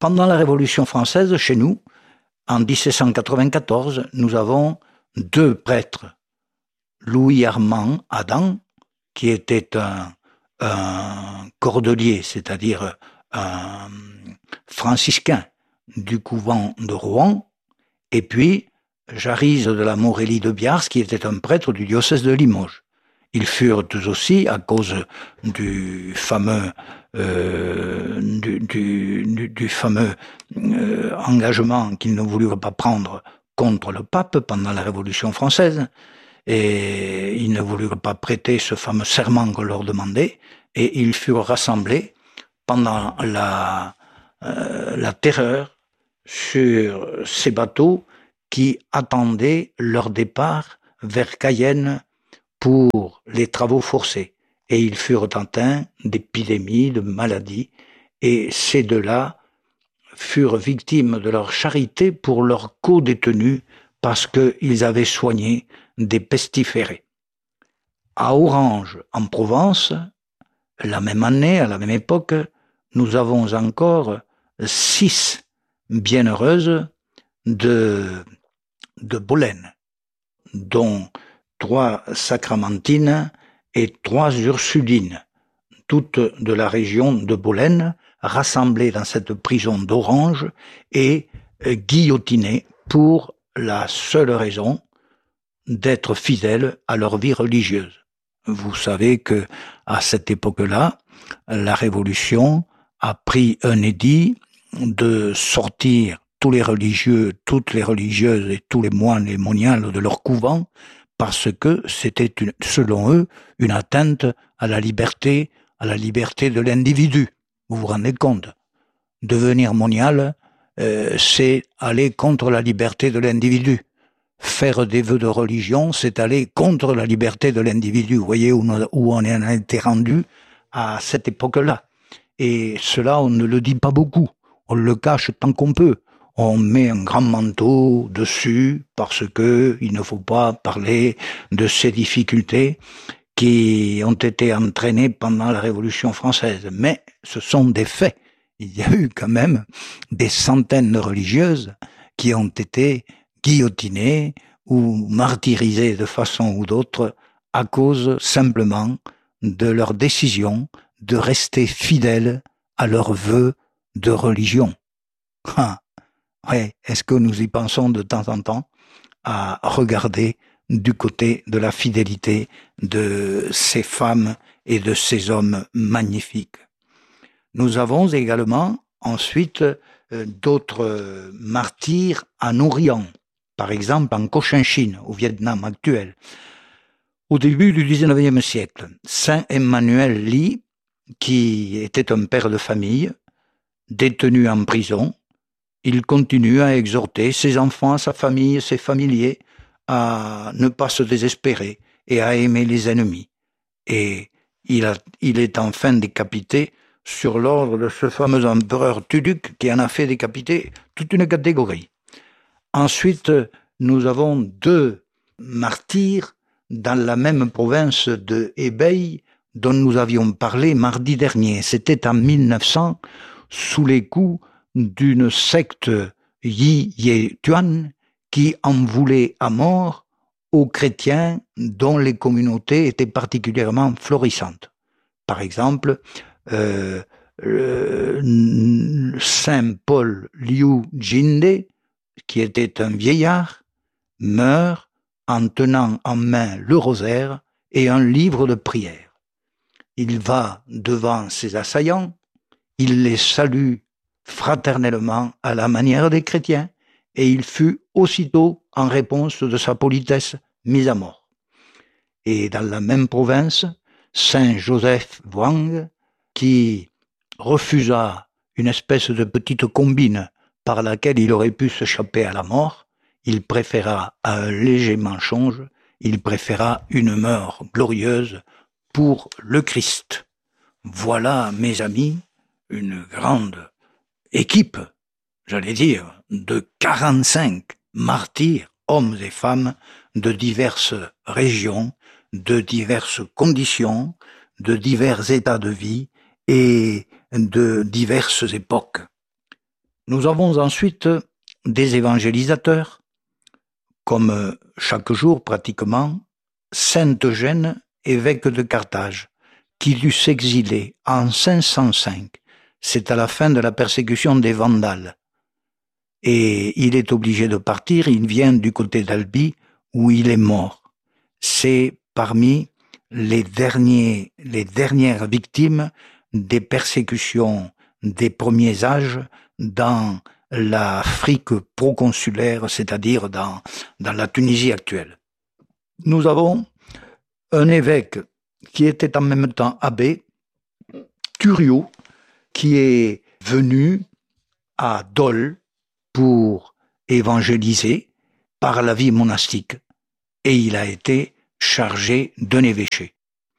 Pendant la Révolution française, chez nous, en 1794, nous avons deux prêtres. Louis-Armand Adam, qui était un cordelier, c'est-à-dire un franciscain du couvent de Rouen, et puis Jarrise de la Morélie de Biars, qui était un prêtre du diocèse de Limoges. Ils furent tous aussi, à cause du fameux engagement qu'ils ne voulurent pas prendre contre le pape pendant la Révolution française, et ils ne voulurent pas prêter ce fameux serment qu'on leur demandait, et ils furent rassemblés pendant la terreur sur ces bateaux qui attendaient leur départ vers Cayenne pour les travaux forcés. Et ils furent atteints d'épidémies, de maladies, et ces deux-là furent victimes de leur charité pour leurs co-détenus parce qu'ils avaient soigné des pestiférés. À Orange, en Provence, la même année, à la même époque, nous avons encore 6 bienheureuses de Bolène, dont 3 sacramentines et 3 ursulines, toutes de la région de Bolène, rassemblées dans cette prison d'Orange et guillotinées pour la seule raison d'être fidèles à leur vie religieuse. Vous savez que à cette époque-là, la Révolution a pris un édit de sortir tous les religieux, toutes les religieuses et tous les moines et moniales de leur couvent, parce que c'était, selon eux, une atteinte à la liberté de l'individu. Vous vous rendez compte? Devenir monial, c'est aller contre la liberté de l'individu. Faire des vœux de religion, c'est aller contre la liberté de l'individu. Vous voyez où on en a été rendu à cette époque-là. Et cela, on ne le dit pas beaucoup. On le cache tant qu'on peut. On met un grand manteau dessus parce que il ne faut pas parler de ces difficultés qui ont été entraînées pendant la Révolution française. Mais ce sont des faits. Il y a eu quand même des centaines de religieuses qui ont été guillotinées ou martyrisées de façon ou d'autre à cause simplement de leur décision de rester fidèles à leurs vœux de religion. Ouais, est-ce que nous y pensons de temps en temps à regarder du côté de la fidélité de ces femmes et de ces hommes magnifiques? Nous avons également ensuite d'autres martyrs en Orient, par exemple en Cochinchine, au Vietnam actuel. Au début du XIXe siècle, Saint Emmanuel Ly, qui était un père de famille, détenu en prison, il continue à exhorter ses enfants, sa famille, ses familiers à ne pas se désespérer et à aimer les ennemis. Et il est enfin décapité sur l'ordre de ce fameux empereur Tuduc qui en a fait décapiter toute une catégorie. Ensuite, nous avons 2 martyrs dans la même province de Hebei dont nous avions parlé mardi dernier. C'était en 1900, sous les coups d'une secte Yi Ye Tuan qui en voulait à mort aux chrétiens dont les communautés étaient particulièrement florissantes. Par exemple, Saint Paul Liu Jinde, qui était un vieillard, meurt en tenant en main le rosaire et un livre de prière. Il va devant ses assaillants, il les salue fraternellement à la manière des chrétiens, et il fut aussitôt, en réponse de sa politesse, mis à mort. Et dans la même province, Saint Joseph Wang, qui refusa une espèce de petite combine par laquelle il aurait pu s'échapper à la mort, il préféra à un léger mensonge, il préféra une mort glorieuse pour le Christ. Voilà, mes amis, une grande équipe, j'allais dire, de 45 martyrs, hommes et femmes, de diverses régions, de diverses conditions, de divers états de vie et de diverses époques. Nous avons ensuite des évangélisateurs, comme chaque jour pratiquement, Saint Eugène, évêque de Carthage, qui dut s'exiler en 505. C'est à la fin de la persécution des Vandales. Et il est obligé de partir, il vient du côté d'Albi, où il est mort. C'est parmi les dernières victimes des persécutions des premiers âges dans l'Afrique proconsulaire, c'est-à-dire dans la Tunisie actuelle. Nous avons un évêque qui était en même temps abbé, Thurio, qui est venu à Dole pour évangéliser par la vie monastique, et il a été chargé d'un évêché.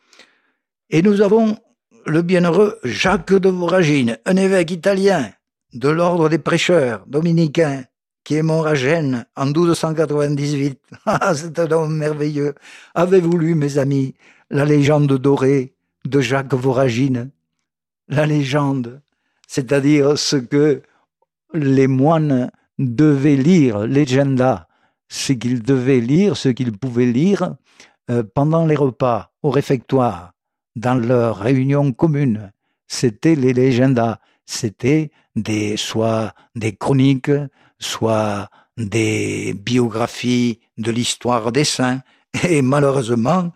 Et nous avons le bienheureux Jacques de Voragine, un évêque italien de l'ordre des prêcheurs dominicains, qui est mort à Gênes en 1298. C'est un homme merveilleux. Avez-vous lu, mes amis, la légende dorée de Jacques Voragine? La légende, c'est-à-dire ce que les moines devaient lire, legenda, ce qu'ils devaient lire, ce qu'ils pouvaient lire pendant les repas au réfectoire, dans leurs réunions communes. C'était les legendas, c'était soit des chroniques, soit des biographies de l'histoire des saints. Et malheureusement,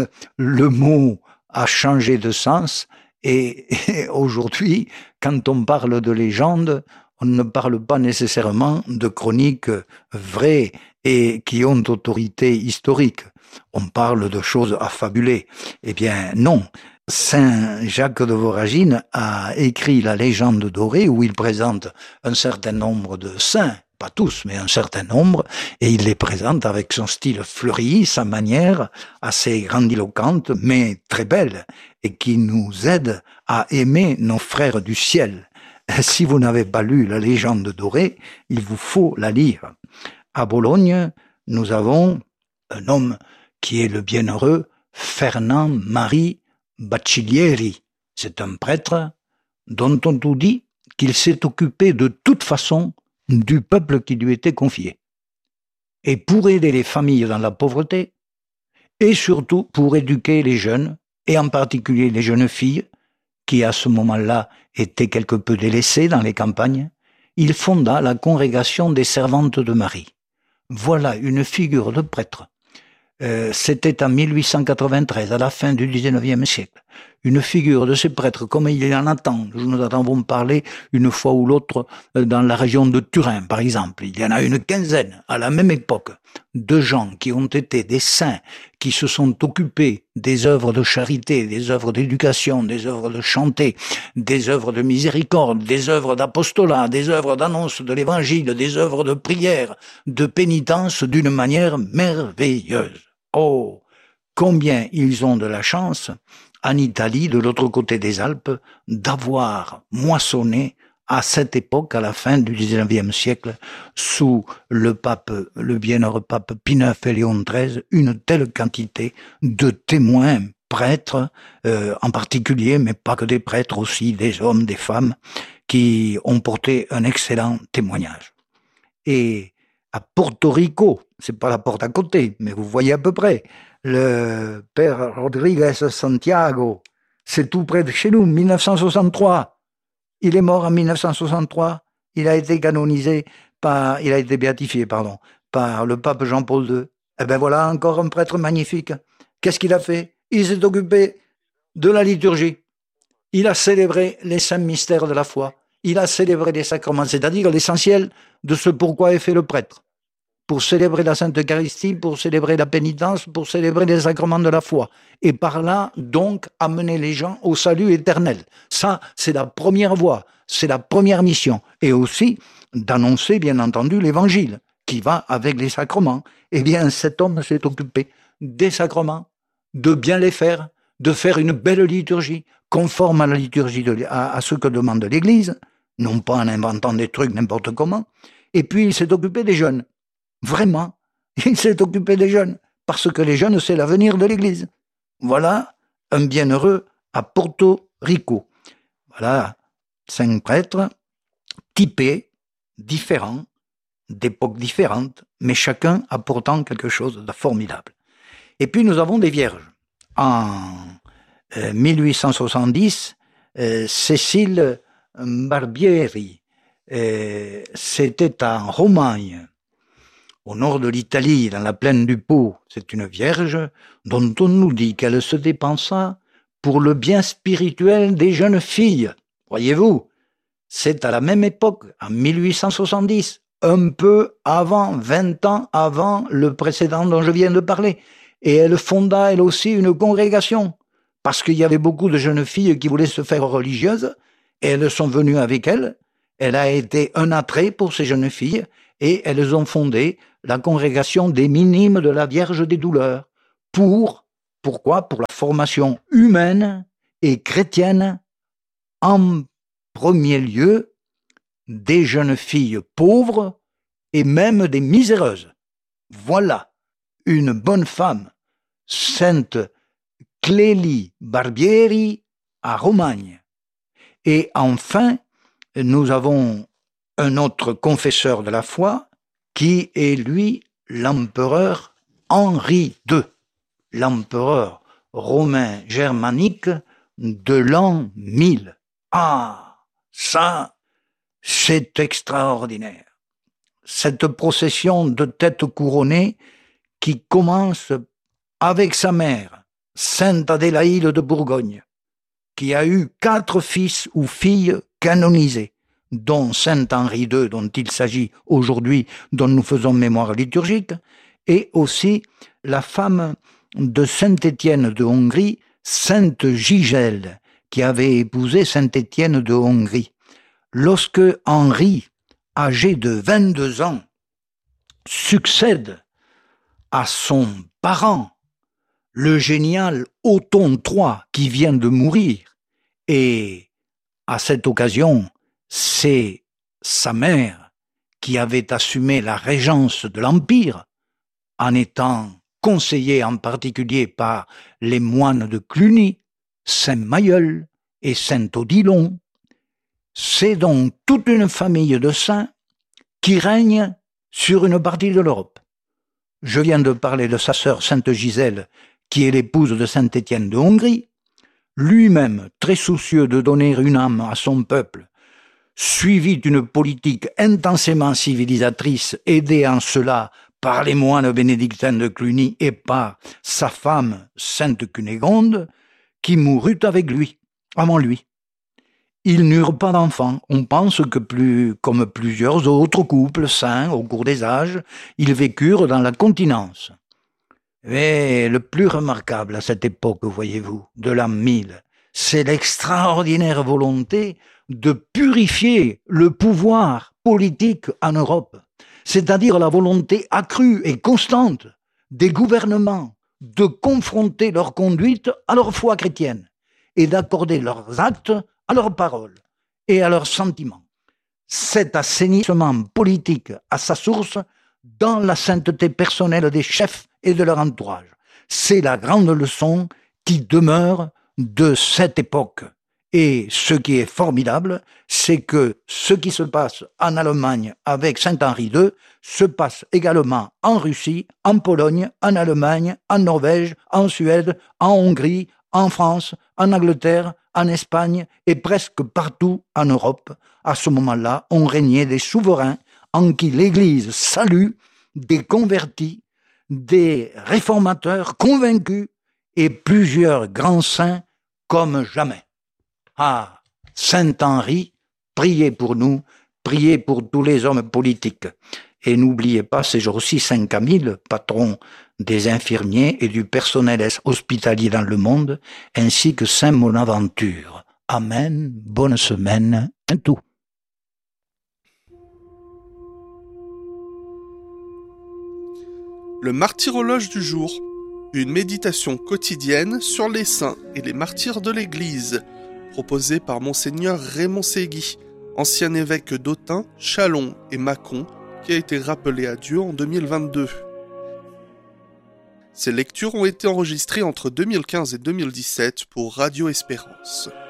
le mot a changé de sens et aujourd'hui, quand on parle de légende, on ne parle pas nécessairement de chroniques vraies et qui ont autorité historique. On parle de choses affabulées. Eh bien, non. Saint Jacques de Voragine a écrit la légende dorée où il présente un certain nombre de saints, pas tous, mais un certain nombre, et il les présente avec son style fleuri, sa manière assez grandiloquente, mais très belle, et qui nous aide à aimer nos frères du ciel. Si vous n'avez pas lu la légende dorée, il vous faut la lire. À Bologne, nous avons un homme qui est le bienheureux Fernand-Marie Bacciglieri. C'est un prêtre dont on nous dit qu'il s'est occupé de toute façon du peuple qui lui était confié. Et pour aider les familles dans la pauvreté, et surtout pour éduquer les jeunes, et en particulier les jeunes filles, qui à ce moment-là étaient quelque peu délaissées dans les campagnes, il fonda la congrégation des servantes de Marie. Voilà une figure de prêtre. C'était en 1893, à la fin du XIXe siècle. Une figure de ces prêtres, comme il y en a tant, nous en avons parlé une fois ou l'autre dans la région de Turin, par exemple. Il y en a une quinzaine, à la même époque, de gens qui ont été des saints, qui se sont occupés des œuvres de charité, des œuvres d'éducation, des œuvres de chanter, des œuvres de miséricorde, des œuvres d'apostolat, des œuvres d'annonce de l'évangile, des œuvres de prière, de pénitence d'une manière merveilleuse. Oh, combien ils ont de la chance, en Italie, de l'autre côté des Alpes, d'avoir moissonné à cette époque, à la fin du XIXe siècle, sous le bienheureux pape Pie IX et Léon XIII, une telle quantité de témoins, prêtres, en particulier, mais pas que des prêtres, aussi des hommes, des femmes, qui ont porté un excellent témoignage. Et à Porto Rico, c'est pas la porte à côté, mais vous voyez à peu près, le père Rodriguez Santiago, c'est tout près de chez nous, 1963. Il est mort en 1963, il a été béatifié, par le pape Jean-Paul II. Eh ben voilà encore un prêtre magnifique. Qu'est-ce qu'il a fait? Il s'est occupé de la liturgie. Il a célébré les saints mystères de la foi. Il a célébré les sacrements, c'est-à-dire l'essentiel de ce pourquoi est fait le prêtre. Pour célébrer la Sainte Eucharistie, pour célébrer la pénitence, pour célébrer les sacrements de la foi. Et par là, donc, amener les gens au salut éternel. Ça, c'est la première voie, c'est la première mission. Et aussi, d'annoncer, bien entendu, l'évangile, qui va avec les sacrements. Eh bien, cet homme s'est occupé des sacrements, de bien les faire, de faire une belle liturgie, conforme à la liturgie, à ce que demande l'Église, non pas en inventant des trucs n'importe comment. Et puis, il s'est occupé des jeunes. Vraiment, il s'est occupé des jeunes, parce que les jeunes, c'est l'avenir de l'Église. Voilà un bienheureux à Porto Rico. Voilà 5 prêtres typés différents, d'époques différentes, mais chacun apportant quelque chose de formidable. Et puis nous avons des vierges. En 1870, Cécile Barbieri, c'était en Romagne, au nord de l'Italie, dans la plaine du Pô. C'est une vierge dont on nous dit qu'elle se dépensa pour le bien spirituel des jeunes filles. Voyez-vous, c'est à la même époque, en 1870, un peu avant, 20 ans avant le précédent dont je viens de parler. Et elle fonda, elle aussi, une congrégation, parce qu'il y avait beaucoup de jeunes filles qui voulaient se faire religieuses, et elles sont venues avec elle. Elle a été un attrait pour ces jeunes filles, et elles ont fondé la congrégation des Minimes de la Vierge des Douleurs. Pourquoi ? Pour la formation humaine et chrétienne, en premier lieu, des jeunes filles pauvres et même des miséreuses. Voilà une bonne femme, Sainte Clélie Barbieri à Romagne. Et enfin, nous avons un autre confesseur de la foi qui est, lui, l'empereur Henri II, l'empereur romain germanique de l'an 1000. Ah, ça, c'est extraordinaire. Cette procession de têtes couronnées qui commence avec sa mère, Sainte Adélaïde de Bourgogne, qui a eu 4 fils ou filles canonisés, dont Saint Henri II, dont il s'agit aujourd'hui, dont nous faisons mémoire liturgique, et aussi la femme de Saint-Étienne de Hongrie, Sainte Gigelle, qui avait épousé Saint-Étienne de Hongrie. Lorsque Henri, âgé de 22 ans, succède à son parent, le génial Othon III, qui vient de mourir, et à cette occasion, c'est sa mère qui avait assumé la régence de l'Empire, en étant conseillée en particulier par les moines de Cluny, Saint-Mailleul et Saint-Odilon. C'est donc toute une famille de saints qui règne sur une partie de l'Europe. Je viens de parler de sa sœur Sainte Gisèle, qui est l'épouse de Saint-Étienne de Hongrie. Lui-même, très soucieux de donner une âme à son peuple, suivit une politique intensément civilisatrice, aidé en cela par les moines bénédictins de Cluny et par sa femme Sainte Cunégonde, qui mourut avec lui, avant lui. Ils n'eurent pas d'enfants. On pense que comme plusieurs autres couples saints au cours des âges, ils vécurent dans la continence. Mais le plus remarquable à cette époque, voyez-vous, de l'an 1000, c'est l'extraordinaire volonté de purifier le pouvoir politique en Europe, c'est-à-dire la volonté accrue et constante des gouvernements de confronter leur conduite à leur foi chrétienne et d'accorder leurs actes à leurs paroles et à leurs sentiments. Cet assainissement politique a sa source dans la sainteté personnelle des chefs et de leur entourage. C'est la grande leçon qui demeure de cette époque. Et ce qui est formidable, c'est que ce qui se passe en Allemagne avec Saint Henri II se passe également en Russie, en Pologne, en Allemagne, en Norvège, en Suède, en Hongrie, en France, en Angleterre, en Espagne et presque partout en Europe. À ce moment-là, on régnait des souverains en qui l'Église salue des convertis, des réformateurs convaincus et plusieurs grands saints comme jamais. Ah, Saint Henri, priez pour nous, priez pour tous les hommes politiques. Et n'oubliez pas ces jours-ci Saint Camille, patron des infirmiers et du personnel hospitalier dans le monde, ainsi que Saint Bonaventure. Amen, bonne semaine, à tout. Le martyrologe du jour, une méditation quotidienne sur les saints et les martyrs de l'Église, proposée par Monseigneur Raymond Ségui, ancien évêque d'Autun, Châlons et Mâcon, qui a été rappelé à Dieu en 2022. Ces lectures ont été enregistrées entre 2015 et 2017 pour Radio Espérance.